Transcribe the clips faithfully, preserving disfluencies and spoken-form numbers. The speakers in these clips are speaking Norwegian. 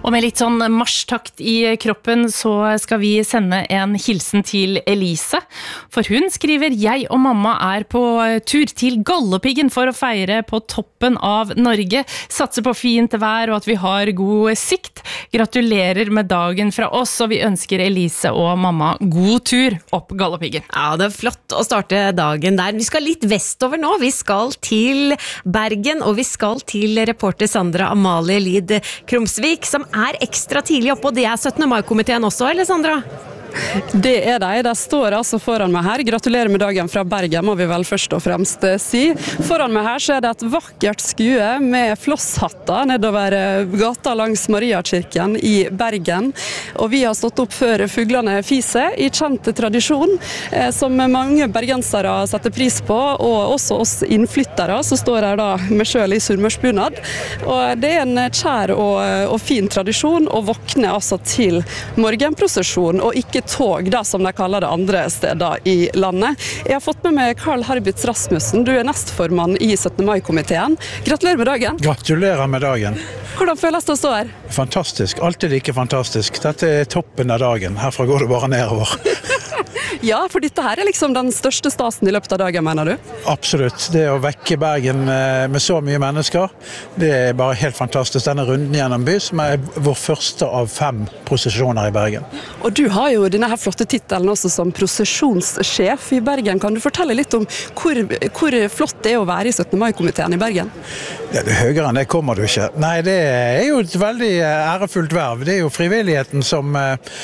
Og med litt sånn marsjtakt i kroppen så skal vi sende en hilsen til Elise. For hun skriver, jeg og mamma er på tur til Galdhøpiggen for å feire på toppen av Norge. Satser på fint vær og at vi har god sikt. Gratulerer med dagen fra oss, og vi ønsker Elise og mamma god tur opp Galdhøpiggen. Ja, det er flott å starte dagen der. Vi skal litt vestover nå. Vi skal til Bergen, og vi skal til reporter Sandra Amalie Lid Krumsvik, som er ekstra tidlig oppe, og det er syttende mai-komiteen også, eller Sandra? Det er de, de står altså foran meg her. Gratulerer med dagen fra Bergen, må vi vel først og fremst si. Foran meg her så er det et vakkert skue med flosshatter nedover gata langs Mariakirken i Bergen. Og vi har stått opp før fuglene fise, i kjent tradisjon, eh, som mange bergensere setter pris på, og også oss innflyttere, så står her da med selv i surmørsbunad. Og det er en kjær og, og fin tradisjon å våkne altså til morgenprosesjon, og ikke tog, da, som de kaller det andre steder i landet. Jeg har fått med meg Karl Harbitz Rasmussen, du er nestformann i syttende mai-komiteen. Gratulerer med dagen. Gratulerer med dagen. Hvordan føles det å stå her? Fantastisk, alltid like fantastisk. Dette er toppen av dagen, herfra går det bare nedover. Ja, for dette her er liksom den største stasen i løpet av dagen, mener du? Absolutt, det å vekke Bergen med så mye mennesker, det er bare helt fantastisk. Denne runden gjennom by, som er vår første av fem prosesjoner i Bergen. Og du har jo denne her flotte titelen også som prosesjonssjef i Bergen. Kan du fortelle litt om hvor, hvor flott det er å være i syttende mai-komiteen i Bergen? Ja, det er høyere enn det kommer du ikke. Nei, det er jo et veldig ærefullt verv. Det er jo frivilligheten som,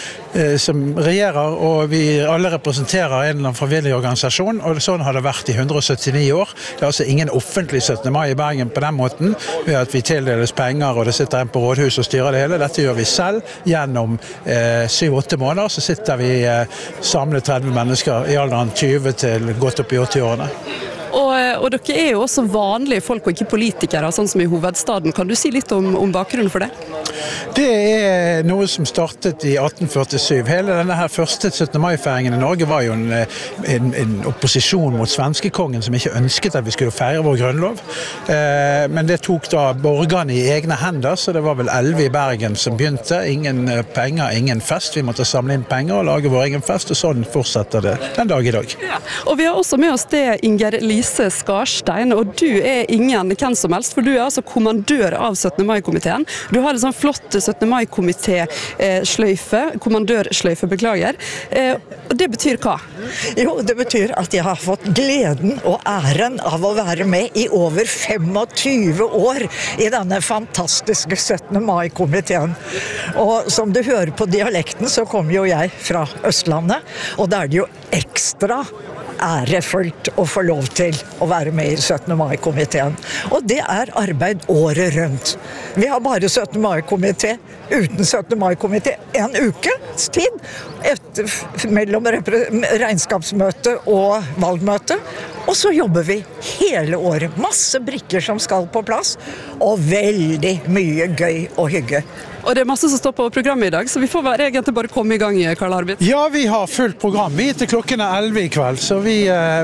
som regjerer, og vi alle representerer en eller annen frivillig organisasjon, og sånn har det vært i hundre og syttini år. Det er altså ingen offentlig syttende mai i Bergen på den måten, ved at vi tildeles penger, og det sitter en på rådhus og styrer det hele. Dette gjør vi selv gjennom eh, syv-åtte måneder, så sitter vi eh, samlet tretti mennesker i alderen tyve til godt opp i åtti-årene. Og, og dere er jo også vanlige folk og ikke politikere, sånn som i hovedstaden. Kan du si litt om, om bakgrunnen for det? Det er noe som startet i atten førtisju. Hele denne her første syttende mai-feiringen i Norge var jo en, en, en opposisjon mot svenskekongen som ikke ønsket at vi skulle feire vår grunnlov. Eh, men det tok da borgerne i egne hender, så det var vel elleve i Bergen som begynte. Ingen penger, ingen fest. Vi måtte samle inn penger og lage vår egen fest, og sånn fortsetter det den dag i dag. Ja. Og vi har også med oss det Inger Lise Skarstein, og du er ingen hvem som helst, for du er altså kommandør av syttende mai-komiteen. Du har en sånn flott syttende mai-komité-sløyfe, kommandørsløyfe, beklager. Og det betyr hva? Jo, det betyr at jeg har fått gleden og æren av å være med i over tjuefem år i denne fantastiske syttende mai-komiteen. Og som du hører på dialekten, så kommer jo jeg fra Østlandet, og da er det jo ekstra ærefullt å få lov til å være med i syttende mai-komiteen. Og det er arbeid året rundt. Vi har bare syttende mai-komité uten syttende mai-komité en ukes tid etter, mellom regnskapsmøte og valgmøte. Og så jobber vi hele året. Masse brikker som skal på plass, og veldig mye gøy og hygge. Og det er masse som står på programmet i dag, så vi får bare, egentlig bare komme i gang, Karl Harbitz. Ja, vi har fullt program. Vi er til klokken er elleve i kveld, så vi,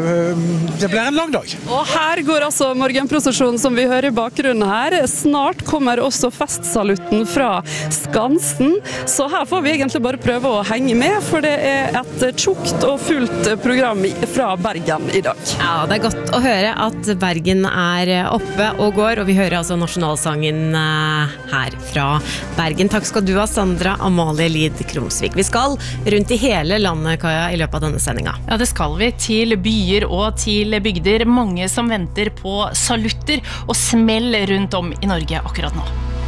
det blir en lang dag. Og her går altså morgenprosesjonen som vi hører i bakgrunnen her. Snart kommer også festsalutten fra Skansen, så her får vi egentlig bare prøve å henge med, for det er et tjukt og fullt program fra Bergen i dag. Ja, det er godt å høre at Bergen er oppe og går, og vi hører altså nasjonalsangen her fra Bergen. Takk skal du ha, Sandra Amalie Lid Krumsvik. Vi skal rundt i hele landet, Kaja, i løpet av denne sendingen. Ja, det skal vi. Til byer og til bygder. Mange som venter på salutter og smell rundt om i Norge akkurat nå.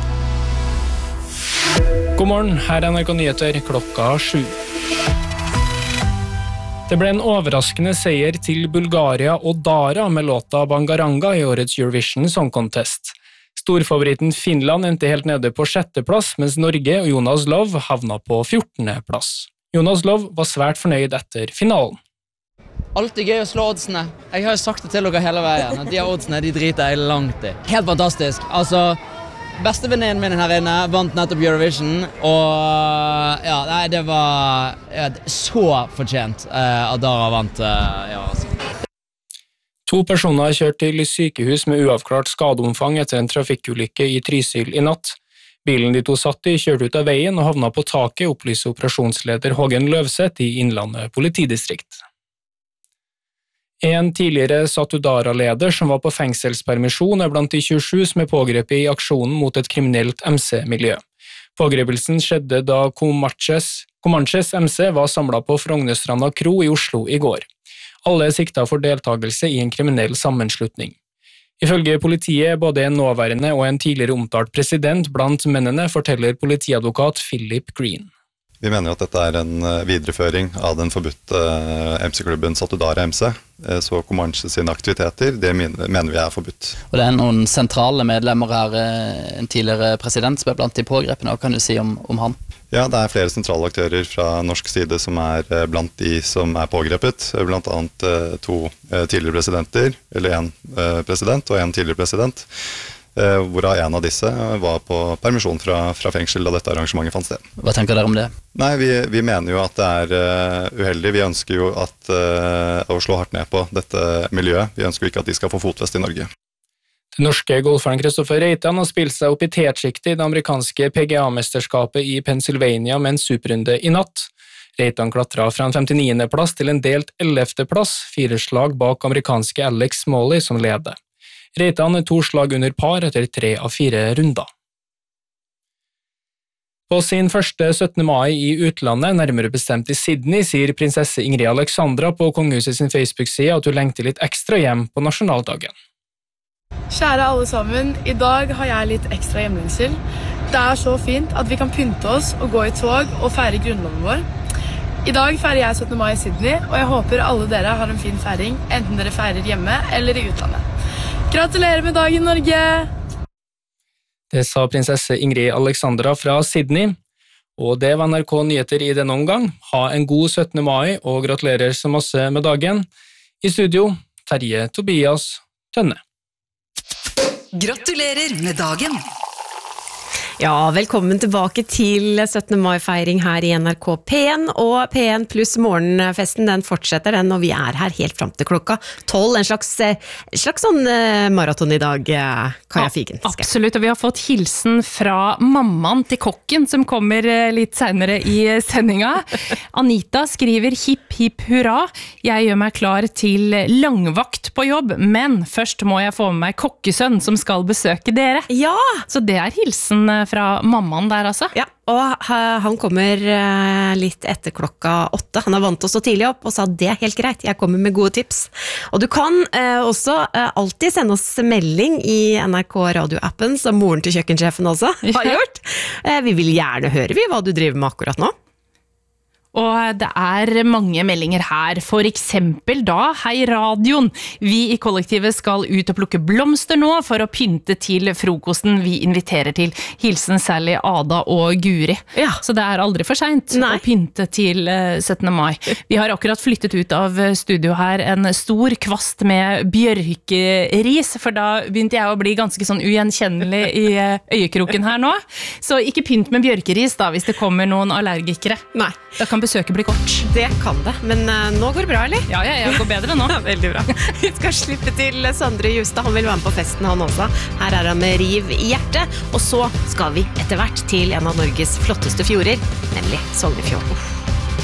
God morgen, her er N R K Nyheter klokka sju. Det ble en overraskende seier til Bulgaria og Dara med låta Bangaranga i årets Eurovision Song Contest. Storfavoritten Finland endte helt nede på sjette plass, mens Norge og Jonas Love havna på fjortende plass. Jonas Love var svært fornøyd etter finalen. Alltid gøy å slå oddsene. Jeg har jo sagt det til dere hele veien, at de oddsene de driter jeg langt i. Helt fantastisk. Altså, bestevenninnen min her inne vant nettopp Eurovision, og ja, nei, det var ja, så fortjent uh, at Dara vant. Uh, ja, altså. To personer er kjørt til sykehus med uavklart skadeomfang etter en trafikkulykke i Trysil i natt. Bilen de to satt i kjørte ut av veien og havna på taket, opplyser operasjonsleder Hågen Løvseth i Innlandet politidistrikt. En tidligere Satudara-leder som var på fengselspermisjon er blant de tjuesju som er pågrepet i aksjonen mot et kriminelt M C-miljø. Pågrepelsen skjedde da Comanches, Comanches M C var samlet på Frognerstranda Kro i Oslo i går. Alle er siktet for deltakelse i en kriminell sammenslutning. Ifølge politiet er både en nåværende og en tidligere omtalt president blant mennene, forteller politiadvokat Philip Green. Vi mener jo at dette er en videreføring av den forbudte M C-klubben Satudara M C, så Comanche sine aktiviteter, det mener vi er forbudt. Og det er noen sentrale medlemmer her, en tidligere president som er blant de pågrepene, hva kan du si om, om han? Ja, det er flere sentrale aktører fra norsk side som er blant de som er pågrepet, blant annet to tidligere presidenter, eller en president og en tidligere president, hvorav en av disse var på permisjon fra, fra fengsel da dette arrangementet fant sted. Hva tenker dere om det? Nei, vi, vi mener jo at det er uh, uheldig. Vi ønsker jo at, uh, å slå hardt ned på dette miljøet. Vi ønsker jo ikke at de skal få fotfest i Norge. Den norske golferen Kristoffer Reitan har spilt seg opp i tetsjiktet i det amerikanske P G A-mesterskapet i Pennsylvania med en superrunde i natt. Reitan klatret fra en femtiniende plass til en delt ellevte plass, fire slag bak amerikanske Alex Smalley som leder. Reitan er to slag under par etter tre av fire runder. På sin første syttende mai i utlandet, nærmere bestemt i Sydney, sier prinsesse Ingrid Alexandra på kongehuset sin Facebook-side at hun lengter litt ekstra hjem på nasjonaldagen. Kjære alle sammen, i dag har jeg litt ekstra hjemlengsel. Det er så fint at vi kan pynte oss og gå i tog og feire grunnloven vår. I dag feirer jeg syttende mai i Sydney, og jeg håper alle dere har en fin feiring, enten dere feirer hjemme eller i utlandet. Gratulerer med dagen, Norge! Det sa prinsesse Ingrid Alexandra fra Sydney, og det var N R K Nyheter i denne omgang. Ha en god syttende mai, og gratulerer så masse med dagen. I studio, Terje Tobias Tønne. Gratulerer med dagen! Ja, velkommen tilbake til syttende mai-feiring her i N R K P en, og P en pluss morgenfesten, den fortsetter den, og vi er her helt frem til klokka tolv, en slags, slags sånn maraton i dag, Kaja Figen. Ja, absolutt, og vi har fått hilsen fra mammaen til kokken, som kommer litt senere i sendinga. Anita skriver hipp, hipp, hurra, jeg gjør meg klar til langvakt på jobb, men først må jeg få med meg kokkesønn som skal besøke dere. Ja! Så det er hilsen fra mammaen der, altså. Ja, og han kommer litt etter klokka åtte. Han er vant til å stå tidlig opp og sa det er helt greit, jeg kommer med gode tips. Og du kan eh, også eh, alltid sende oss melding i N R K radioappen, som moren til kjøkkensjefen også har gjort. Eh, vi vil gjerne høre vi hva du driver med akkurat nå. Og det er mange meldinger her, for eksempel da, hei radioen, vi i kollektivet skal ut og plukke blomster nå for å pynte til frokosten vi inviterer til. Hilsen Sally, Ada og Guri. Ja. Så det er aldri for sent å pynte til syttende mai. Vi har akkurat flyttet ut av studio her en stor kvast med bjørkeris, for da begynte jeg å bli ganske sånn ugjenkjennelig i øyekroken her nå. Så ikke pynt med bjørkeris da, hvis det kommer noen allergikere. Nei. Da kan besøket bli kort. Det kan det, men uh, nå går det bra, eller? Ja, ja, ja, det går bedre nå. Ja, veldig bra. Vi skal slippe til Sondre Justad, han vil være med på festen han også. Her er han med Riv i hjertet, og så skal vi etter hvert til en av Norges flotteste fjorder, nemlig Sognefjorden.